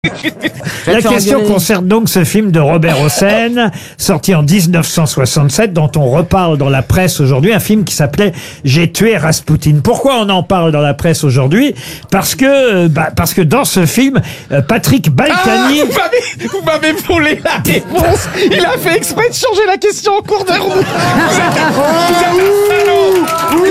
La question concerne donc ce film de Robert Hossein, sorti en 1967, dont on reparle dans la presse aujourd'hui, un film qui s'appelait « J'ai tué Rasputin ». Pourquoi on en parle dans la presse aujourd'hui ? Parce que dans ce film, Patrick Balkany... Vous m'avez volé la réponse. Il a fait exprès de changer la question en cours de route. Vous êtes un salaud.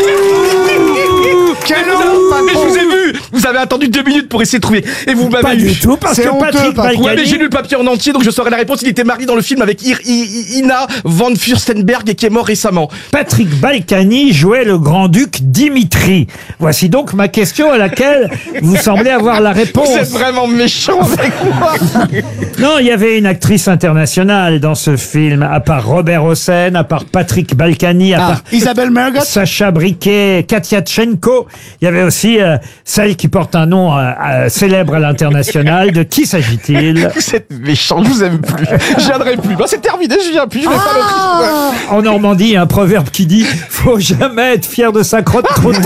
Mais je vous ai vu. Vous avez attendu 2 minutes pour essayer de trouver. Et vous m'avez Pas du tout, parce que Patrick Balkany... Ouais, mais j'ai lu le papier en entier, donc je saurais la réponse. Il était marié dans le film avec Ina von Fürstenberg et qui est mort récemment. Patrick Balkany jouait le grand-duc Dimitri. Voici donc ma question à laquelle vous semblez avoir la réponse. Vous êtes vraiment méchant avec moi. Non, il y avait une actrice internationale dans ce film, à part Robert Hossein, à part Patrick Balkany, à part Isabelle Margot, Sacha Briquet, Katia Tchenko. Il y avait aussi celle qui porte un nom célèbre à l'international. De qui s'agit-il? Vous êtes méchant, je vous aime plus. Je viendrai plus. Bon, c'est terminé, je viens plus. Je vais pas le... En Normandie, il y a un proverbe qui dit « Faut jamais être fier de sa crotte trop tôt ».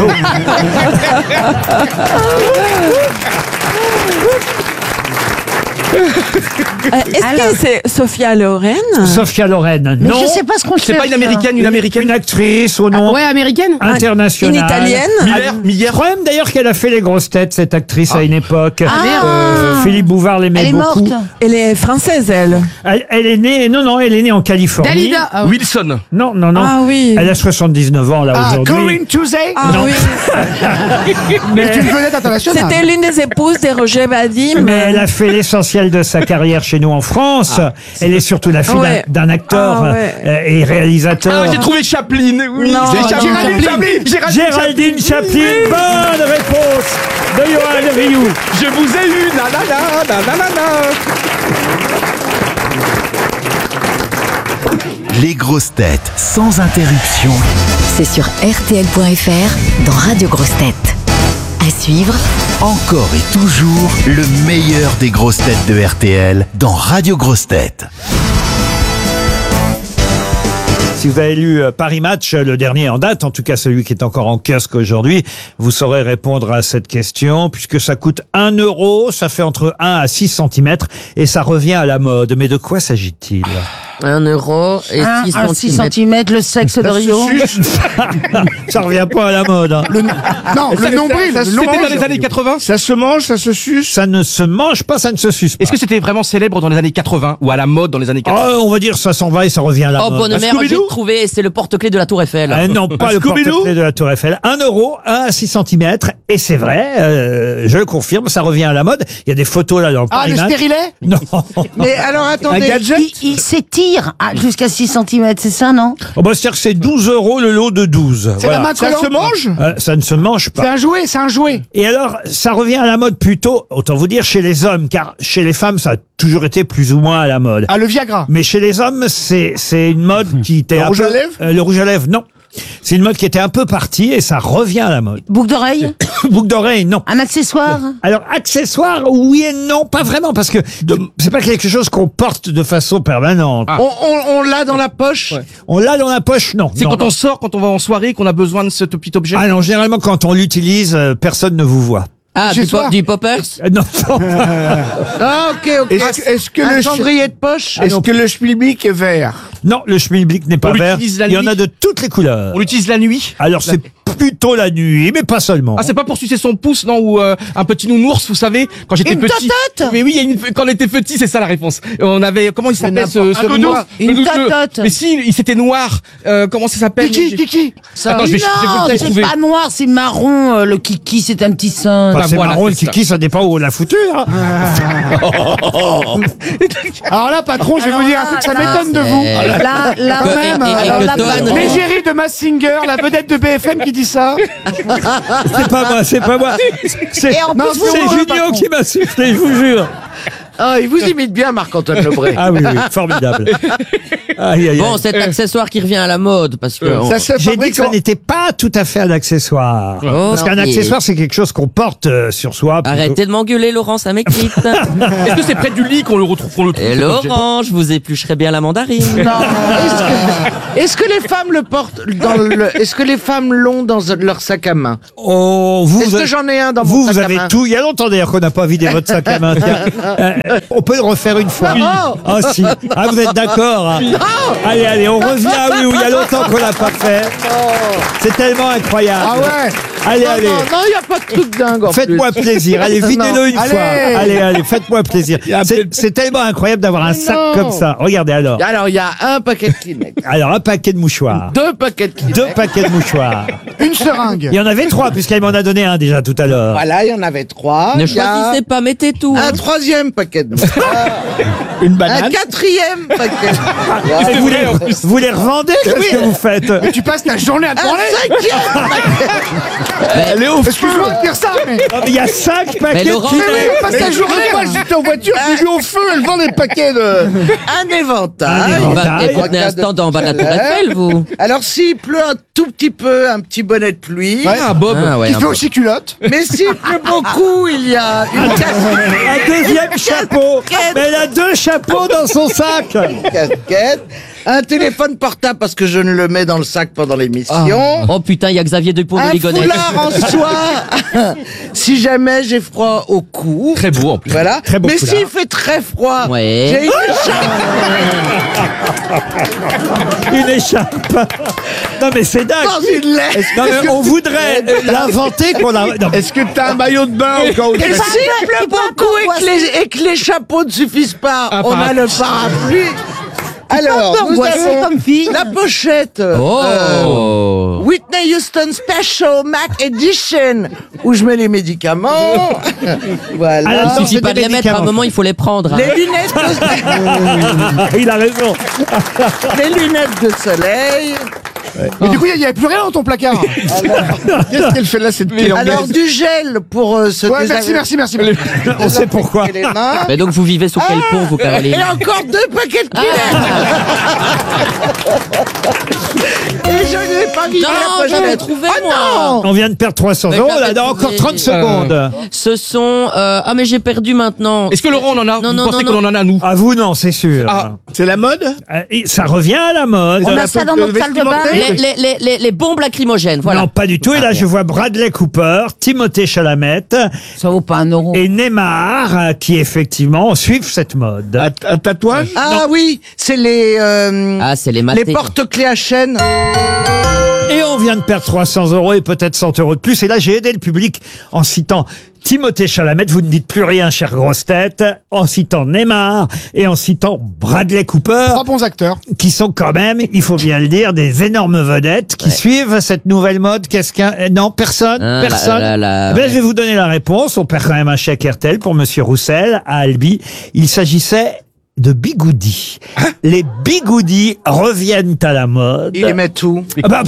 Est-ce que c'est Sophia Loren? Sophia Loren, Mais non. je sais pas ce qu'on C'est cherche. pas une américaine, une américaine. Une actrice au nom ouais, américaine. international. Une italienne? Miller. Je crois même d'ailleurs qu'elle a fait les grosses têtes, cette actrice, à une époque. Ah. Philippe Bouvard Elle l'aimait est beaucoup. morte. Elle est française, elle. Elle est née, non, elle est née en Californie. Dalida. Ah, oui. Wilson. Non. Ah oui. Elle a 79 ans, là, aujourd'hui. Corinne Tuesday. Ah Non. oui. C'est une vedette internationale. C'était l'une des épouses de Roger Vadim. Mais elle a fait l'essentiel de sa carrière chez nous en France. Elle est surtout la fille Ouais. d'un acteur Ah ouais. et réalisateur. Ah, j'ai trouvé Chaplin. Oui, Non. Géraldine Chaplin. Géraldine Chaplin. Bonne réponse de Johan Rioux. Je vous ai eu. Les grosses têtes sans interruption. C'est sur RTL.fr dans Radio Grosses Têtes. À suivre, Encore et toujours le meilleur des grosses têtes de RTL dans Radio Grosses Têtes. Si vous avez lu Paris Match, le dernier en date, en tout cas celui qui est encore en kiosque aujourd'hui, vous saurez répondre à cette question, puisque ça coûte 1 euro, ça fait entre 1 à 6 cm, et ça revient à la mode. Mais de quoi s'agit-il? 1 euro et 6 6 cm, le sexe de Rio. Ça revient pas à la mode. Hein. Non, le nombril. C'était dans les années 80. Ça se mange, ça se suce. Ça ne se mange pas, ça ne se suce pas. Est-ce que c'était vraiment célèbre dans les années 80 ou à la mode dans les années 80? On va dire ça s'en va et ça revient à la Oh, mode. bonne mère, j'ai trouvé, c'est le porte-clés de la Tour Eiffel. Non, pas le porte-clés de la Tour Eiffel. 1 euro, 1 à 6 cm. Et c'est vrai, je le confirme, ça revient à la mode. Il y a des photos là dans le Ah, Paris le Match. stérilet. Non. Mais alors, attendez. Un gadget. Il s'étire jusqu'à 6 cm, c'est ça, non? C'est-à-dire que c'est 12 euros le lot de 12. C'est la main collante. Ça se mange? Ça ne se mange pas. C'est un jouet. Et alors, ça revient à la mode plutôt, autant vous dire, chez les hommes, car chez les femmes, ça a toujours été plus ou moins à la mode. Ah, le Viagra. Mais chez les hommes, c'est une mode qui était Le rouge à lèvres? Le rouge à lèvres, non. C'est une mode qui était un peu partie et ça revient à la mode. Boucle d'oreille? Boucle d'oreille, non. Un accessoire? Alors, accessoire, oui et non, pas vraiment, parce que c'est pas quelque chose qu'on porte de façon permanente. Ah. On l'a dans la poche. Ouais. On l'a dans la poche, non. C'est Non, quand non. on sort, quand on va en soirée, qu'on a besoin de ce petit objet. Ah non, généralement, quand on l'utilise, personne ne vous voit. Ah, Chez toi. du poppers? Non, non. Ah, ok. Est-ce que le cendrier de poche? Est-ce que le schmilblick est vert? Non, le schmilblick n'est pas On vert. l'utilise la Il y en nuit. a de toutes les couleurs. On l'utilise la nuit. Alors, c'est plutôt la nuit, mais pas seulement. Ah, c'est pas pour sucer son pouce, non, ou un petit nounours, vous savez, quand j'étais Une petit. totote. Mais oui, quand on était petit, c'est ça la réponse. On avait, comment il s'appelle ce n'importe- un doudou. noir Une le- totote. Mais si, il c'était noir. Comment ça s'appelle? Kiki. Attends, je vais Non, vous le c'est trouver. pas noir, c'est marron. Le kiki, c'est un petit sein. Enfin, c'est voilà, marrant, le c'est ça. kiki, ça dépend où on l'a foutu. Hein. Alors là, patron, je vais vous dire un truc, ça m'étonne de vous. Là, Quand même, alors le là, tonne. pardon. L'égérie de Massinger, la vedette de BFM qui dit ça. C'est pas moi, c'est pas moi. C'est Et en plus, vous c'est mangez pas Junio con. qui m'a soufflé, je vous jure. Ah, il vous imite bien, Marc-Antoine Lebré. Ah oui, formidable. Aïe, aïe, Bon, aïe. cet accessoire qui revient à la mode, parce que... Ça se J'ai dit fabrique que ça en... n'était pas tout à fait un accessoire. Parce non, qu'un mais- accessoire, c'est quelque chose qu'on porte sur soi. plutôt. Arrêtez de m'engueuler, Laurent, ça m'excite. Est-ce que c'est près du lit qu'on le retrouve Et Laurent, je vous éplucherai bien la mandarine. Non. Est-ce que les femmes le portent dans le... Est-ce que les femmes l'ont dans leur sac à main? Oh, vous, Est-ce que j'en ai un dans mon vous sac à avez main? tout. Il y a longtemps d'ailleurs qu'on n'a pas vidé votre sac à main. Tiens. On peut le refaire une fois. Non. Ah si. Ah, vous êtes d'accord hein. Allez, on revient. Oui, il y a longtemps qu'on l'a pas fait. C'est tellement incroyable. Ah ouais. Allez, Non, allez. non, il n'y a pas de truc dingue en Faites-moi plus. plaisir. Allez, videz-le une Allez. fois. Allez, faites-moi plaisir. C'est tellement incroyable d'avoir un sac non. comme ça. Regardez alors. Alors, il y a un paquet de Kleenex, Alors, un paquet de mouchoirs. 2 paquets de Kleenex. 2 paquets de mouchoirs. Une seringue. Il y en avait 3 puisqu'elle m'en a donné un déjà tout à l'heure. Voilà, il y en avait 3. Ne choisissez pas, mettez tout. Un 3e paquet de mouchoirs. Une Un 4e paquet de mouchoirs. Et vous les revendez? Qu'est-ce que vous faites? Tu passes ta journée à te Un branler. 5e paquet. Léo, Excuse-moi de dire ça, mais il y a 5 paquets Mais Laurent, de Kleenex. tu passes ta journée. Moi, j'étais en voiture, j'ai vu au feu, elle vend des paquets de... Un éventail. Un éventail. Écoutez un stand en bas de la tour Eiffel, vous. Alors, s'il pleut un tout petit peu, un petit bonnet de pluie. un bob. Ah, ouais, Il un fait peu. aussi culotte. Mais s'il pleut beaucoup, il y a une Un deuxième chapeau. Mais elle a 2 chapeaux dans son sac. casquette, un téléphone portable parce que je ne le mets dans le sac pendant l'émission. Oh putain, il y a Xavier Dupont de Un Ligonnès. foulard en soie si jamais j'ai froid au cou. Très beau en plus. Voilà. Très beau Mais foulard. s'il fait très froid, Ouais. j'ai une écharpe Une écharpe. Non mais c'est dingue. dans une lettre. Non mais on voudrait l'inventer qu'on a. Non, Est-ce que t'as un maillot de bain au cas où? Et s'il pleut beaucoup et que les chapeaux ne suffisent pas, Un on a parapluie. le parapluie. Alors, nous avons comme fille. la pochette. Oh. Whitney Houston Special Mac Edition, où je mets les médicaments. Voilà. Alors, Il suffit c'est pas de des les mettre, à un médicaments. moment, il faut les prendre. hein. Les lunettes il a raison. les lunettes de soleil. Mais du coup, il n'y avait plus rien dans ton placard. Qu'est-ce qu'elle fait là, cette Alors, du gel pour se Ouais, merci. On sait pourquoi. les mains. Mais donc, vous vivez sous quel pont, vous, Caroline? Et encore 2 paquets de Kleenex. Et je n'ai pas mis Non, la j'en ai pochette. trouvé, Ah moi. non. On vient de perdre 300 Mais euros. j'avais Là, dans encore trouvé. 30 secondes. Ce sont... Ah, mais j'ai perdu maintenant. Est-ce que Laurent, on en a? Non, Vous non, pensez non, qu'on en a, nous? À vous, non, c'est sûr. Ah. C'est la mode? Et ça revient à la mode. On a ça dans notre salle de bain. Les bombes lacrymogènes, voilà. Non, pas du tout. Et là, je vois Bradley Cooper, Timothée Chalamet Ça vaut pas 1 euro. et Neymar qui, effectivement, suivent cette mode. Un tatouage? Ah oui, c'est les Ah, c'est les matés. porte-clés à chaîne. Et on vient de perdre 300 euros et peut-être 100 euros de plus. Et là, j'ai aidé le public en citant Timothée Chalamet. Vous ne dites plus rien, chère grosse tête. En citant Neymar et en citant Bradley Cooper. 3 bons acteurs. Qui sont quand même, il faut bien le dire, des énormes vedettes qui suivent cette nouvelle mode. Qu'est-ce qu'un... Non, personne. Ah, Personne. là, Ben, je vais vous donner la réponse. On perd quand même un chèque RTL pour Monsieur Roussel à Albi. Il s'agissait de bigoudis. Les bigoudis reviennent à la mode. Il les met tout. Ah bah,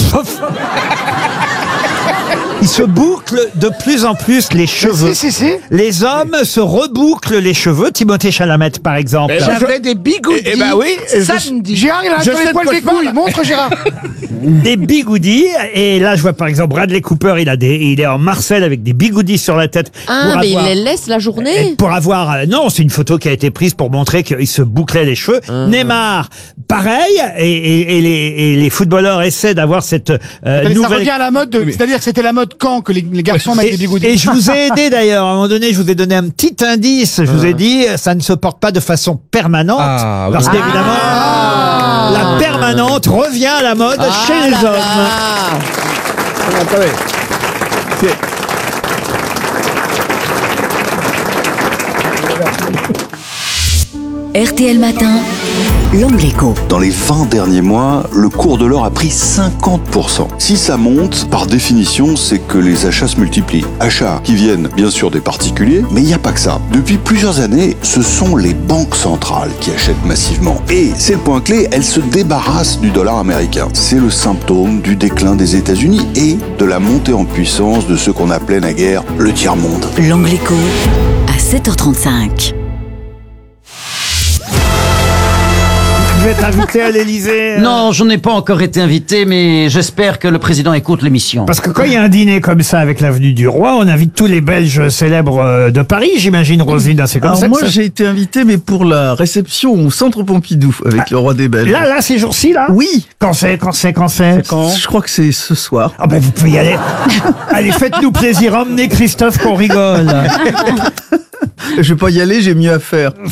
ils se bouclent de plus en plus les cheveux. Si. Les hommes se rebouclent les cheveux. Timothée Chalamet, par exemple. J'avais des bigoudis samedi. Gérard, il a Je sur sais les de poils quoi des je parle. couilles. Montre, Gérard. Des bigoudis. Et là, je vois par exemple Bradley Cooper, il est en Marseille avec des bigoudis sur la tête. Ah, pour mais avoir- il les laisse la journée. Pour avoir... non, c'est une photo qui a été prise pour montrer qu'il se bouclait les cheveux. Neymar, pareil. Et les footballeurs essaient d'avoir cette Ça nouvelle... revient à la mode. C'est-à-dire que c'était la mode quand que les garçons mettent des bigoudis. Et je vous ai aidé d'ailleurs. À un moment donné, je vous ai donné un petit indice. Je vous ai dit, ça ne se porte pas de façon permanente. Ah, oui. Parce qu'évidemment, la permanente revient à la mode chez les hommes. Attendez. RTL Matin, l'angle écho. Dans les 20 derniers mois, le cours de l'or a pris 50%. Si ça monte, par définition, c'est que les achats se multiplient. Achats qui viennent bien sûr des particuliers, mais il n'y a pas que ça. Depuis plusieurs années, ce sont les banques centrales qui achètent massivement. Et c'est le point clé, elles se débarrassent du dollar américain. C'est le symptôme du déclin des États-Unis et de la montée en puissance de ce qu'on appelait naguère le tiers-monde. L'angle écho à 7h35. êtes invité à l'Élysée Non, je n'ai pas encore été invité, mais j'espère que le président écoute l'émission. Parce que quand il y a un dîner comme ça avec l'avenue du Roi, on invite tous les Belges célèbres de Paris, j'imagine, Roselyne. C'est comme Alors ça. moi, j'ai été invité, mais pour la réception au Centre Pompidou avec le roi des Belges. Là, ces jours-ci, là. Oui. Quand c'est Je crois que c'est ce soir. Ah ben vous pouvez y aller. Allez, faites-nous plaisir, emmenez Christophe qu'on rigole. Je vais pas y aller, j'ai mieux à faire.